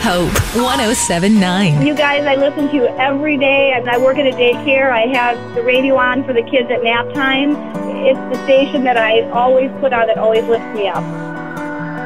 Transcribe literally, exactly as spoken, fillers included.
Hope, one oh seven point nine. You guys, I listen to you every day. I, I work at a daycare. I have the radio on for the kids at nap time. It's the station that I always put on that always lifts me up.